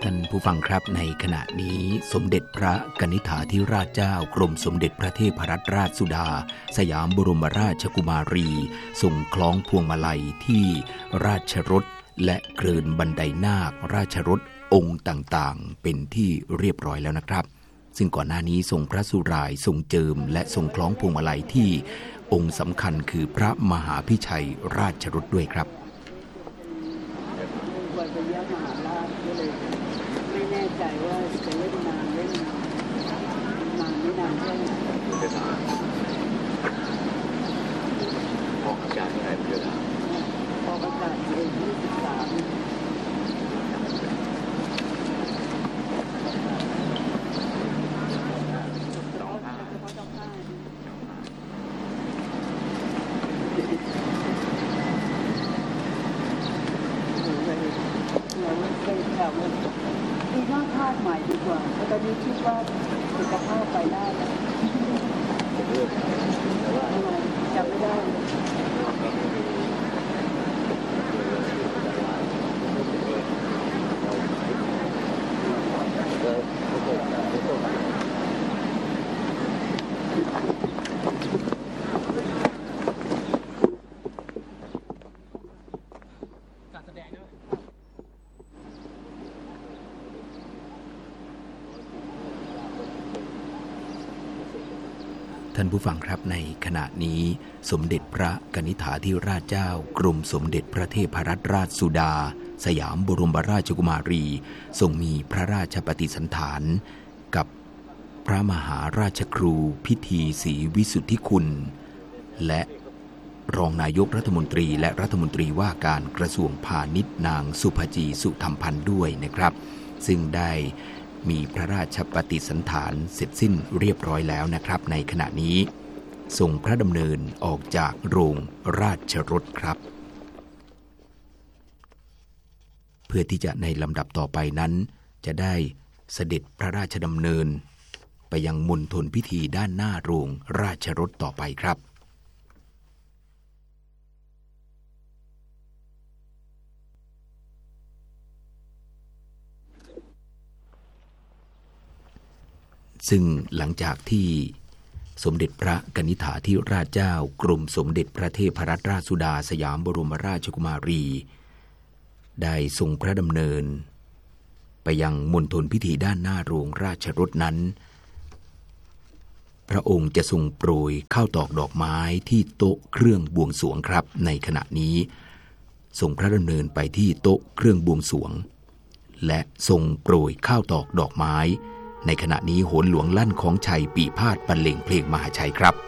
านผู้ฟังครับในขณะนี้สมเด็จพระกนิษฐาธิราชเจ้ากรมสมเด็จพระเทพรัตนราชสุดาสยามบรมราชกุมารีทรงคล้องพวงมาลัยที่ราชรถและเกรินบันไดนาคราชรถองค์ต่างๆเป็นที่เรียบร้อยแล้วนะครับซึ่งก่อนหน้านี้ทรงพระสุรายทรงเจิมและทรงคล้องพวงมาลัยที่องค์สำคัญคือพระมหาพิชัยราชรถด้วยครับไม่แน่ใจว่าจะเล่นนานไม่นานแค่ไหนออกอากาศได้เยอะแล้วออกอากาศเดือน23ดูหน้าภาพใหม่ดีกว่าเพราะตอนนี้คิดว่าสุขภาพไปได้แล้วแต่ว่าจำไม่ได้ท่านผู้ฟังครับในขณะนี้สมเด็จพระกนิษฐาธิราชเจ้ากรมสมเด็จพระเทพรัตนราชสุดาสยามบรมราชกุมารีทรงมีพระราชปฏิสันถานกับพระมหาราชครูพิธีศรีวิสุทธิคุณและรองนายกรัฐมนตรีและรัฐมนตรีว่าการกระทรวงพาณิชย์นางสุภจีสุธรรมพันธ์ด้วยนะครับซึ่งได้มีพระราชปฏิสันถานเสร็จสิ้นเรียบร้อยแล้วนะครับในขณะนี้ทรงพระดำเนินออกจากโรงราชรถครับเพื่อที่จะในลำดับต่อไปนั้นจะได้เสด็จพระราชดำเนินไปยังมณฑลพิธีด้านหน้าโรงราชรถต่อไปครับซึ่งหลังจากที่สมเด็จพระกนิษฐาธิราชเจ้ากรมสมเด็จพระเทพรัตนราชสุดาสยามบรมราชกุมารีได้ทรงพระดำเนินไปยังมณฑลพิธีด้านหน้าโรงราชรถนั้นพระองค์จะทรงโปรยข้าวตอกดอกไม้ที่โต๊ะเครื่องบวงสรวงครับในขณะนี้ทรงพระดำเนินไปที่โต๊ะเครื่องบวงสรวงและทรงโปรยข้าวตอกดอกไม้ในขณะนี้โหนหลวงลั่นของชัยปีพาทย์บรรเลงเพลงมหาชัยครับ